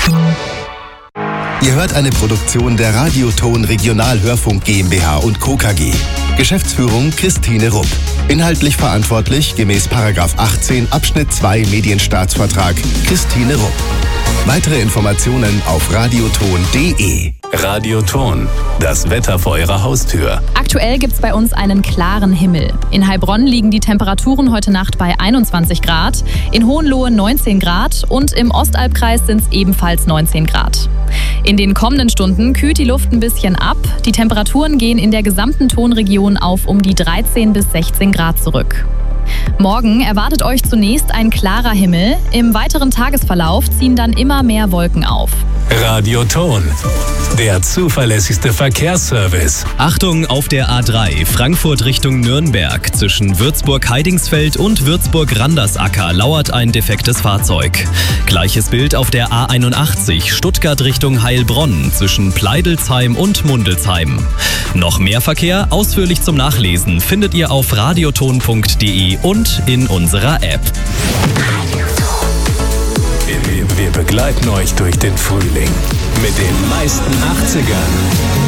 Ihr hört eine Produktion der Radioton Regionalhörfunk GmbH und Co. KG. Geschäftsführung Christine Rupp. Inhaltlich verantwortlich gemäß § 18 Abschnitt 2 Medienstaatsvertrag Christine Rupp. Weitere Informationen auf radioton.de. Radioton, das Wetter vor Ihrer Haustür. Aktuell gibt es bei uns einen klaren Himmel. In Heilbronn liegen die Temperaturen heute Nacht bei 21 Grad, in Hohenlohe 19 Grad und im Ostalbkreis sind es ebenfalls 19 Grad. In den kommenden Stunden kühlt die Luft ein bisschen ab. Die Temperaturen gehen in der gesamten Tonregion auf um die 13 bis 16 Grad zurück. Morgen erwartet euch zunächst ein klarer Himmel. Im weiteren Tagesverlauf ziehen dann immer mehr Wolken auf. Radioton, der zuverlässigste Verkehrsservice. Achtung auf der A3 Frankfurt Richtung Nürnberg. Zwischen Würzburg-Heidingsfeld und Würzburg-Randersacker lauert ein defektes Fahrzeug. Gleiches Bild auf der A81 Stuttgart Richtung Heilbronn zwischen Pleidelsheim und Mundelsheim. Noch mehr Verkehr ausführlich zum Nachlesen findet ihr auf radioton.de und in unserer App. Wir begleiten euch durch den Frühling mit den meisten 80ern.